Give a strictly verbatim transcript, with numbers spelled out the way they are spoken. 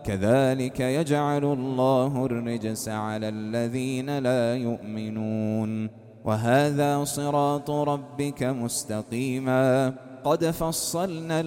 كذلك يجعل الله الرجس على الذين لا يؤمنون. وهذا صراط ربك مستقيما قد فصلنا